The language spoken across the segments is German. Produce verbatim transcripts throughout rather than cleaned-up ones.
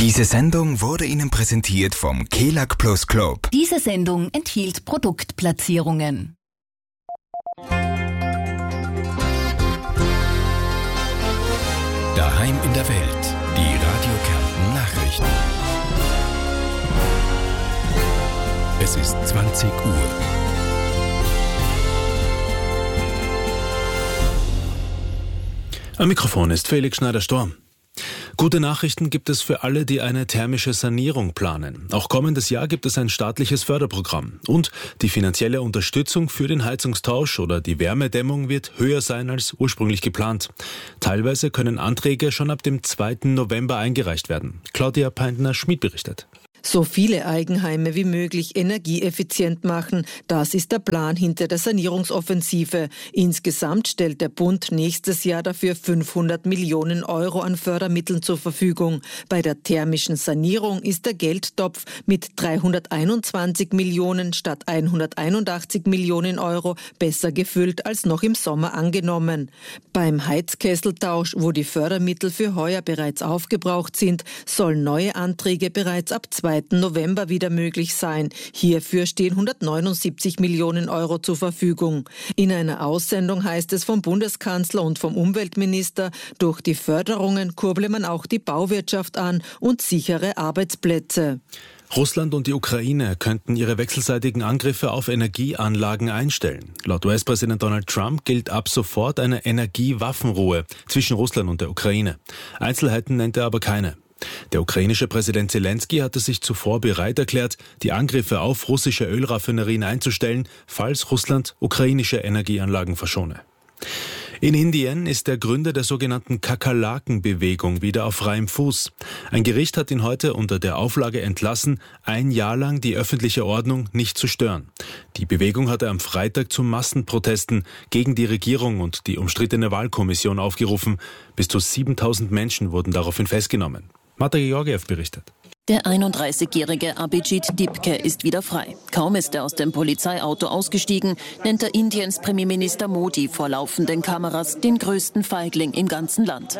Diese Sendung wurde Ihnen präsentiert vom Kelag Plus Club. Diese Sendung enthielt Produktplatzierungen. Daheim in der Welt. Die Radio Kärnten Nachrichten. Es ist zwanzig Uhr. Am Mikrofon ist Felix Schneider-Storm. Gute Nachrichten gibt es für alle, die eine thermische Sanierung planen. Auch kommendes Jahr gibt es ein staatliches Förderprogramm. Und die finanzielle Unterstützung für den Heizungstausch oder die Wärmedämmung wird höher sein als ursprünglich geplant. Teilweise können Anträge schon ab dem zweiten November eingereicht werden. Claudia Peintner-Schmid berichtet. So viele Eigenheime wie möglich energieeffizient machen, das ist der Plan hinter der Sanierungsoffensive. Insgesamt stellt der Bund nächstes Jahr dafür fünfhundert Millionen Euro an Fördermitteln zur Verfügung. Bei der thermischen Sanierung ist der Geldtopf mit dreihunderteinundzwanzig Millionen statt hunderteinundachtzig Millionen Euro besser gefüllt als noch im Sommer angenommen. Beim Heizkesseltausch, wo die Fördermittel für heuer bereits aufgebraucht sind, sollen neue Anträge bereits ab zweiten November wieder möglich sein. Hierfür stehen hundertneunundsiebzig Millionen Euro zur Verfügung. In einer Aussendung heißt es vom Bundeskanzler und vom Umweltminister, durch die Förderungen kurble man auch die Bauwirtschaft an und sichere Arbeitsplätze. Russland und die Ukraine könnten ihre wechselseitigen Angriffe auf Energieanlagen einstellen. Laut U S-Präsident Donald Trump gilt ab sofort eine Energiewaffenruhe zwischen Russland und der Ukraine. Einzelheiten nennt er aber keine. Der ukrainische Präsident Zelensky hatte sich zuvor bereit erklärt, die Angriffe auf russische Ölraffinerien einzustellen, falls Russland ukrainische Energieanlagen verschone. In Indien ist der Gründer der sogenannten Kakerlaken-Bewegung wieder auf freiem Fuß. Ein Gericht hat ihn heute unter der Auflage entlassen, ein Jahr lang die öffentliche Ordnung nicht zu stören. Die Bewegung hatte am Freitag zu Massenprotesten gegen die Regierung und die umstrittene Wahlkommission aufgerufen. Bis zu siebentausend Menschen wurden daraufhin festgenommen. Marta Georgiev berichtet. Der einunddreißigjährige Abhijit Dipke ist wieder frei. Kaum ist er aus dem Polizeiauto ausgestiegen, nennt er Indiens Premierminister Modi vor laufenden Kameras den größten Feigling im ganzen Land.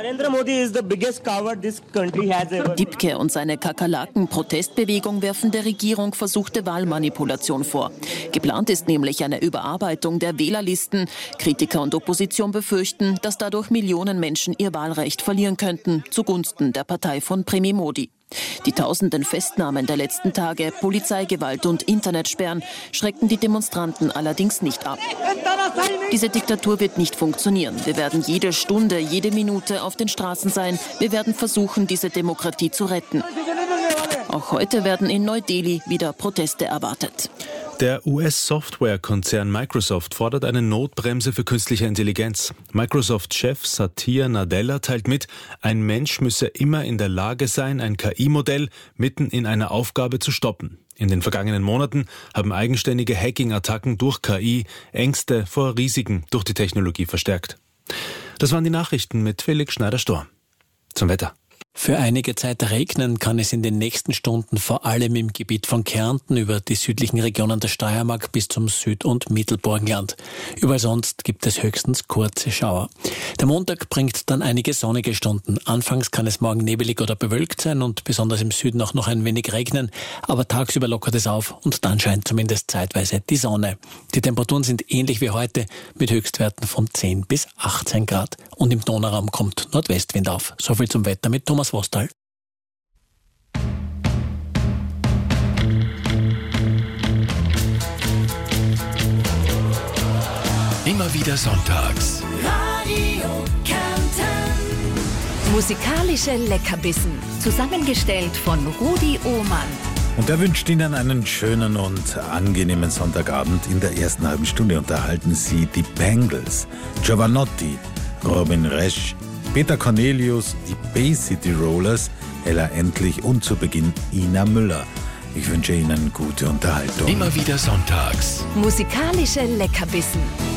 Dipke und seine Kakerlaken-Protestbewegung werfen der Regierung versuchte Wahlmanipulation vor. Geplant ist nämlich eine Überarbeitung der Wählerlisten. Kritiker und Opposition befürchten, dass dadurch Millionen Menschen ihr Wahlrecht verlieren könnten, zugunsten der Partei von Premier Modi. Die tausenden Festnahmen der letzten Tage, Polizeigewalt und Internetsperren schreckten die Demonstranten allerdings nicht ab. Diese Diktatur wird nicht funktionieren. Wir werden jede Stunde, jede Minute auf den Straßen sein. Wir werden versuchen, diese Demokratie zu retten. Auch heute werden in Neu-Delhi wieder Proteste erwartet. Der U S-Softwarekonzern Microsoft fordert eine Notbremse für künstliche Intelligenz. Microsoft-Chef Satya Nadella teilt mit, ein Mensch müsse immer in der Lage sein, ein K I-Modell mitten in einer Aufgabe zu stoppen. In den vergangenen Monaten haben eigenständige Hacking-Attacken durch K I Ängste vor Risiken durch die Technologie verstärkt. Das waren die Nachrichten mit Felix Schneider-Storm. Zum Wetter. Für einige Zeit regnen kann es in den nächsten Stunden vor allem im Gebiet von Kärnten über die südlichen Regionen der Steiermark bis zum Süd- und Mittelburgenland. Überall sonst gibt es höchstens kurze Schauer. Der Montag bringt dann einige sonnige Stunden. Anfangs kann es morgen nebelig oder bewölkt sein und besonders im Süden auch noch ein wenig regnen, aber tagsüber lockert es auf und dann scheint zumindest zeitweise die Sonne. Die Temperaturen sind ähnlich wie heute mit Höchstwerten von zehn bis achtzehn Grad und im Donauraum kommt Nordwestwind auf. Soviel zum Wetter mit Thomas Vostal. Immer wieder sonntags. Radio Kärnten. Musikalische Leckerbissen. Zusammengestellt von Rudi Ohmann. Und er wünscht Ihnen einen schönen und angenehmen Sonntagabend. In der ersten halben Stunde unterhalten Sie die Bangles, Giovanotti, Robin Resch, Peter Cornelius, die Bay City Rollers, Ella Endlich und zu Beginn Ina Müller. Ich wünsche Ihnen gute Unterhaltung. Immer wieder sonntags. Musikalische Leckerbissen.